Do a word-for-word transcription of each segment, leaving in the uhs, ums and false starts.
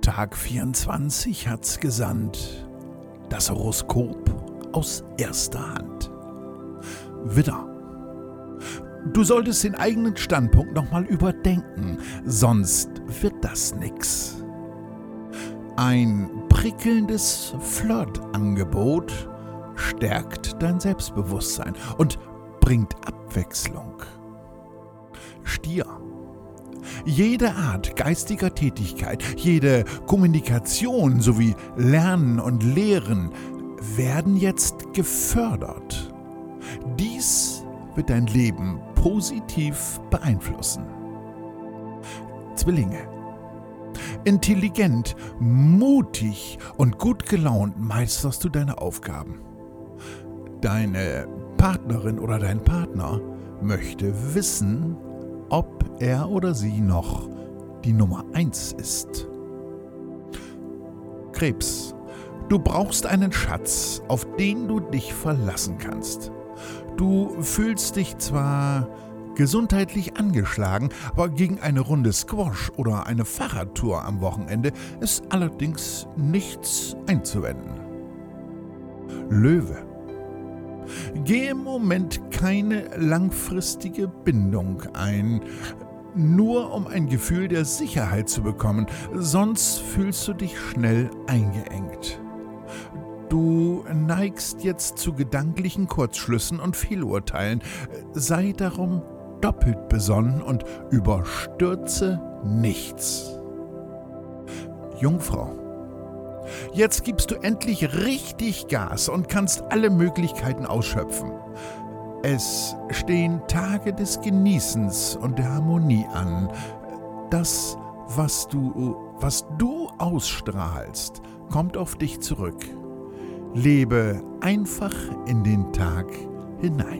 Tag vierundzwanzig hat's gesandt. Das Horoskop aus erster Hand. Widder. Du solltest den eigenen Standpunkt nochmal überdenken, sonst wird das nix. Ein prickelndes Flirtangebot stärkt dein Selbstbewusstsein und bringt Abwechslung. Stier. Jede Art geistiger Tätigkeit, jede Kommunikation sowie Lernen und Lehren werden jetzt gefördert. Dies wird dein Leben positiv beeinflussen. Zwillinge. Intelligent, mutig und gut gelaunt meisterst du deine Aufgaben. Deine Partnerin oder dein Partner möchte wissen, ob er oder sie noch die Nummer eins ist. Krebs. Du brauchst einen Schatz, auf den du dich verlassen kannst. Du fühlst dich zwar gesundheitlich angeschlagen, aber gegen eine Runde Squash oder eine Fahrradtour am Wochenende ist allerdings nichts einzuwenden. Löwe. Gehe im Moment keine langfristige Bindung ein, nur um ein Gefühl der Sicherheit zu bekommen, sonst fühlst du dich schnell eingeengt. Du neigst jetzt zu gedanklichen Kurzschlüssen und Fehlurteilen. Sei darum doppelt besonnen und überstürze nichts. Jungfrau. Jetzt gibst du endlich richtig Gas und kannst alle Möglichkeiten ausschöpfen. Es stehen Tage des Genießens und der Harmonie an. Das, was du, was du ausstrahlst, kommt auf dich zurück. Lebe einfach in den Tag hinein.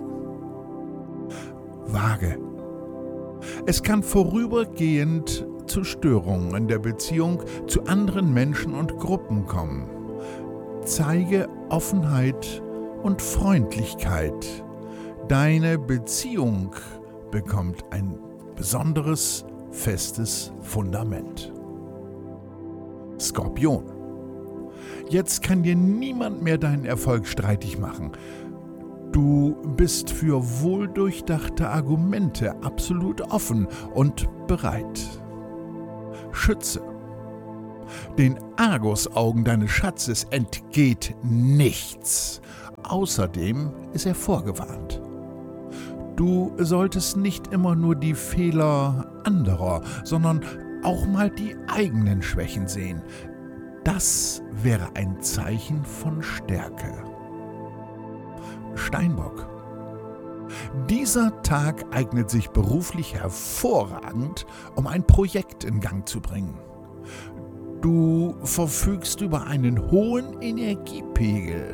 Waage. Es kann vorübergehend zu Störungen in der Beziehung zu anderen Menschen und Gruppen kommen. Zeige Offenheit und Freundlichkeit. Deine Beziehung bekommt ein besonderes, festes Fundament. Skorpion. Jetzt kann dir niemand mehr deinen Erfolg streitig machen. Du bist für wohldurchdachte Argumente absolut offen und bereit. Schütze. Den Argusaugen deines Schatzes entgeht nichts. Außerdem ist er vorgewarnt. Du solltest nicht immer nur die Fehler anderer, sondern auch mal die eigenen Schwächen sehen. Das wäre ein Zeichen von Stärke. Steinbock. Dieser Tag eignet sich beruflich hervorragend, um ein Projekt in Gang zu bringen. Du verfügst über einen hohen Energiepegel.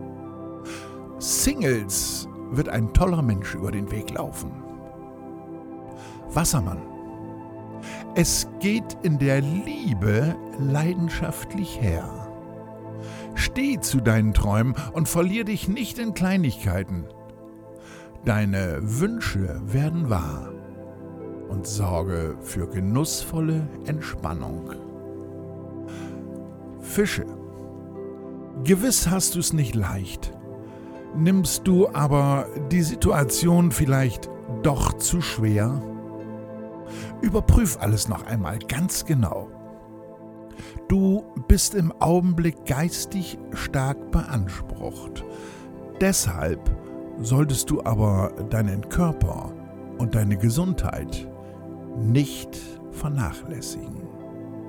Singles wird ein toller Mensch über den Weg laufen. Wassermann. Es geht in der Liebe leidenschaftlich her. Steh zu deinen Träumen und verlier dich nicht in Kleinigkeiten. Deine Wünsche werden wahr und sorge für genussvolle Entspannung. Fische. Gewiss hast du es nicht leicht. Nimmst du aber die Situation vielleicht doch zu schwer? Überprüf alles noch einmal ganz genau. Du bist im Augenblick geistig stark beansprucht. Deshalb solltest du aber deinen Körper und deine Gesundheit nicht vernachlässigen.